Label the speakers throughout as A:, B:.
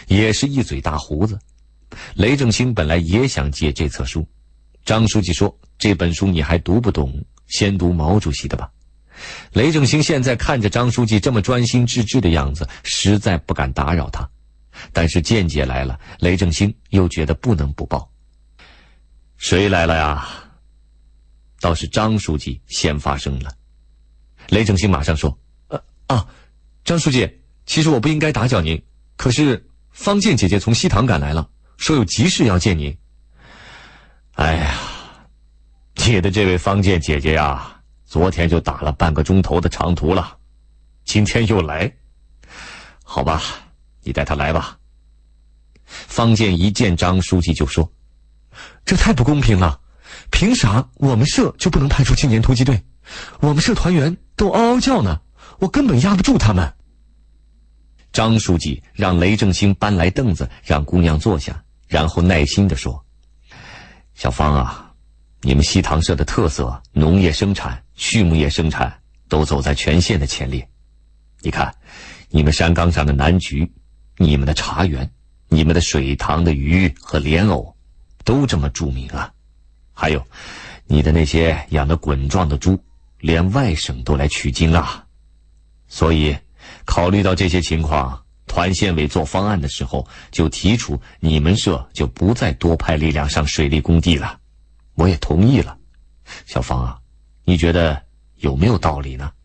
A: 也是一嘴大胡子。雷正兴本来也想借这册书，张书记说：“这本书你还读不懂，先读毛主席的吧。”雷正兴现在看着张书记这么专心致志的样子，实在不敢打扰他。但是见解来了，雷正兴又觉得不能不报。谁来了呀？倒是张书记先发声了。雷正兴马上说：“张书记，其实我不应该打搅您，可是方健姐姐从西塘赶来了，说有急事要见您。”哎呀，你的这位方健姐姐呀，昨天就打了半个钟头的长途了，今天又来。好吧，你带她来吧。方健一见张书记就说：“这太不公平了，凭啥我们社就不能派出青年突击队？我们社团员都嗷嗷叫呢，我根本压不住他们。”张书记让雷正兴搬来凳子，让姑娘坐下，然后耐心地说：“小芳啊，你们西塘社的特色，农业生产、畜牧业生产都走在全县的前列。你看，你们山岗上的南菊，你们的茶园，你们的水塘的鱼和莲藕，都这么著名啊。还有，你的那些养的滚壮的猪，连外省都来取经啊。所以，考虑到这些情况，团县委做方案的时候，就提出你们社就不再多派力量上水利工地了。我也同意了。小芳啊，你觉得有没有道理呢？”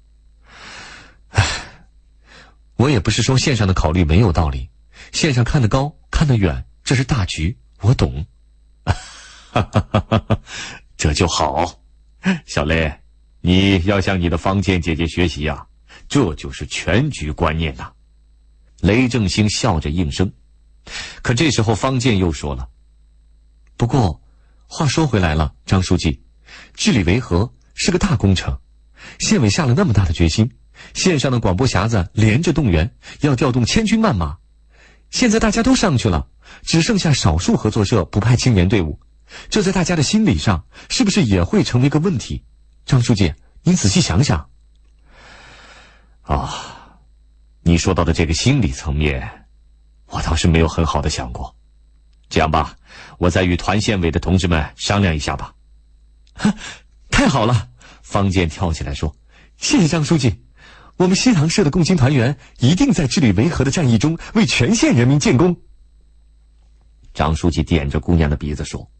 A: 我也不是说县上的考虑没有道理，县上看得高看得远，这是大局，我懂。这就好。小雷，你要向你的方健姐姐学习啊，这就是全局观念呐。雷正兴笑着应声。可这时候方健又说了：“不过话说回来了，张书记，治理维和是个大工程，县委下了那么大的决心，县上的广播匣子连着动员，要调动千军万马。现在大家都上去了，只剩下少数合作社不派青年队伍，这在大家的心理上是不是也会成为个问题？张书记，您仔细想想。”你说到的这个心理层面，我倒是没有很好的想过。这样吧，我再与团县委的同志们商量一下吧。太好了！方健跳起来说：“谢谢张书记，我们西塘社的共青团员一定在治理维和的战役中为全县人民建功。”张书记点着姑娘的鼻子说：“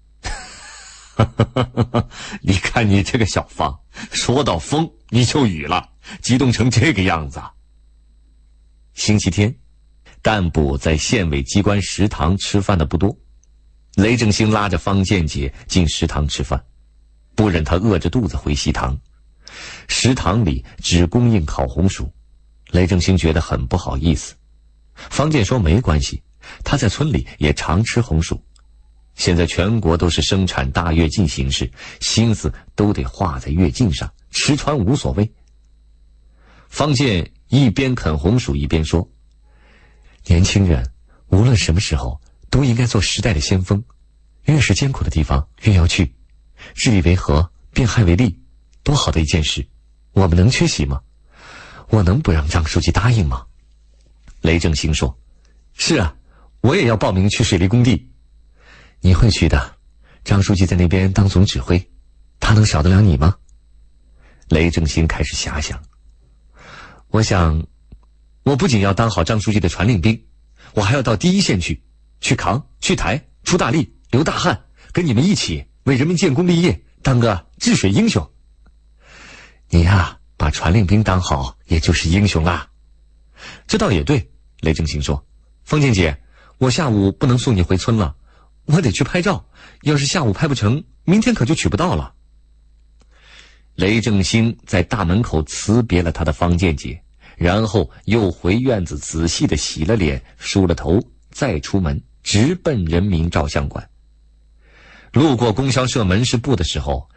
A: 你看你这个小芳，说到风你就雨了，激动成这个样子啊。”星期天，干部在县委机关食堂吃饭的不多，雷正兴拉着方健姐进食堂吃饭，不忍她饿着肚子回西塘。食堂里只供应烤红薯，雷正兴觉得很不好意思。方健说没关系，他在村里也常吃红薯。现在全国都是生产大跃进形势，心思都得花在跃进上，吃穿无所谓。方健一边啃红薯一边说：“年轻人无论什么时候都应该做时代的先锋，越是艰苦的地方越要去，治理维和，变害为利，多好的一件事，我们能缺席吗？我能不让张书记答应吗？”雷正兴说：“是啊，我也要报名去水利工地。”“你会去的，张书记在那边当总指挥，他能少得了你吗？”雷正兴开始遐想。我想，我不仅要当好张书记的传令兵，我还要到第一线去扛，去抬，出大力，流大汗，跟你们一起为人民建功立业，当个治水英雄。你呀，把传令兵当好，也就是英雄啦。这倒也对，雷正兴说：“方健姐，我下午不能送你回村了，我得去拍照，要是下午拍不成，明天可就取不到了。”雷正兴在大门口辞别了他的方健姐，然后又回院子仔细地洗了脸，梳了头，再出门直奔人民照相馆。路过供销社门市部的时候，